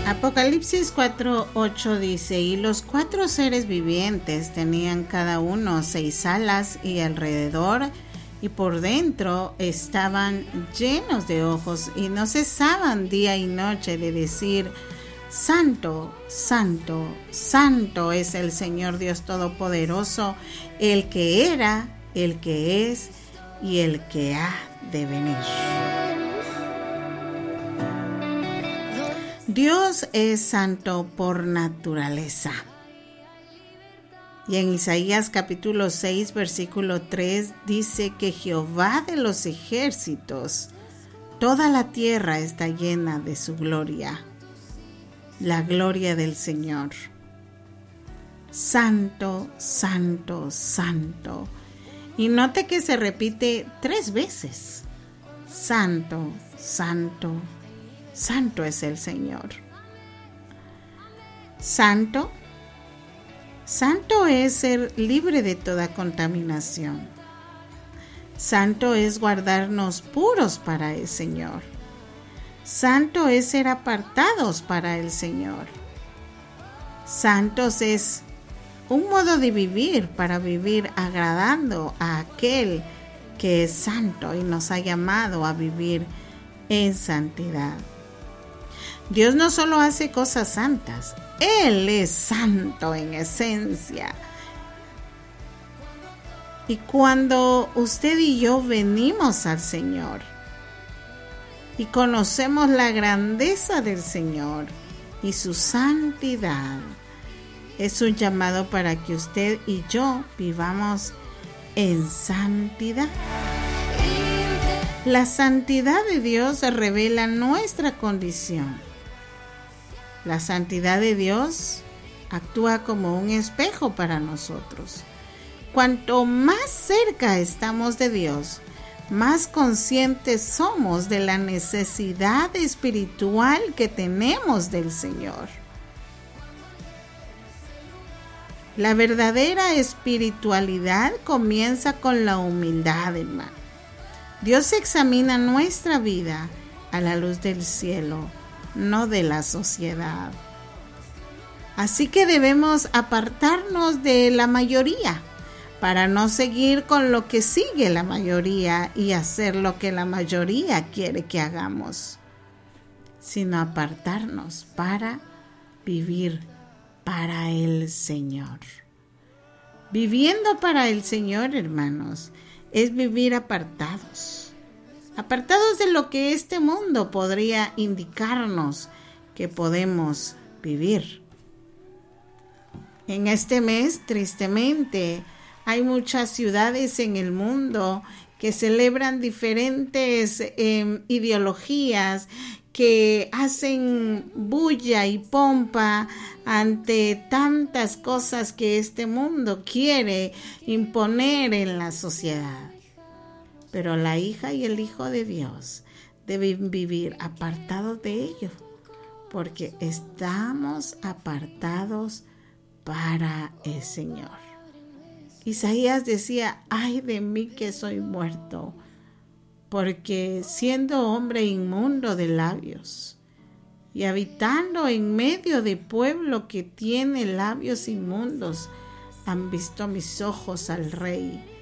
Apocalipsis 4:8 dice: y los 4 seres vivientes tenían cada uno 6 alas, y alrededor y por dentro estaban llenos de ojos, y no cesaban día y noche de decir: Santo, Santo, Santo es el Señor Dios Todopoderoso, el que era, el que es y el que ha de venir. Dios es santo por naturaleza. Y en Isaías capítulo 6, versículo 3 dice que Jehová de los ejércitos, toda la tierra está llena de su gloria. La gloria del Señor. Santo, santo, santo. Y note que se repite 3 veces. Santo, santo, santo es el Señor. Santo. Santo es ser libre de toda contaminación. Santo es guardarnos puros para el Señor. Santo es ser apartados para el Señor. Santos es un modo de vivir para vivir agradando a aquel que es santo y nos ha llamado a vivir en santidad. Dios no solo hace cosas santas, Él es santo en esencia. Y cuando usted y yo venimos al Señor y conocemos la grandeza del Señor y su santidad, es un llamado para que usted y yo vivamos en santidad. La santidad de Dios revela nuestra condición. La santidad de Dios actúa como un espejo para nosotros. Cuanto más cerca estamos de Dios, más conscientes somos de la necesidad espiritual que tenemos del Señor. La verdadera espiritualidad comienza con la humildad, hermano. Dios examina nuestra vida a la luz del cielo, no de la sociedad. Así que debemos apartarnos de la mayoría para no seguir con lo que sigue la mayoría y hacer lo que la mayoría quiere que hagamos, sino apartarnos para vivir para el Señor. Viviendo para el Señor, hermanos, es vivir apartados de lo que este mundo podría indicarnos que podemos vivir. En este mes, tristemente, hay muchas ciudades en el mundo que celebran diferentes ideologías, que hacen bulla y pompa ante tantas cosas que este mundo quiere imponer en la sociedad. Pero la hija y el hijo de Dios deben vivir apartados de ello, porque estamos apartados para el Señor. Isaías decía: ay de mí que soy muerto, porque siendo hombre inmundo de labios y habitando en medio de pueblo que tiene labios inmundos, han visto mis ojos al Rey,